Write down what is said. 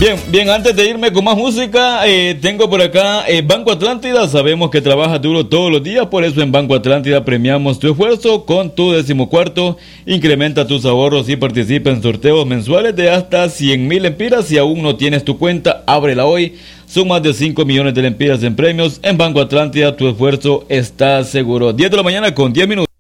Bien, antes de irme con más música, tengo por acá Banco Atlántida. Sabemos que trabajas duro todos los días, por eso en Banco Atlántida premiamos tu esfuerzo con tu 14º. Incrementa tus ahorros y participa en sorteos mensuales de hasta 100,000 lempiras. Si aún no tienes tu cuenta, ábrela hoy. Son más de 5 millones de lempiras en premios. En Banco Atlántida tu esfuerzo está seguro. 10 de la mañana con 10 minutos.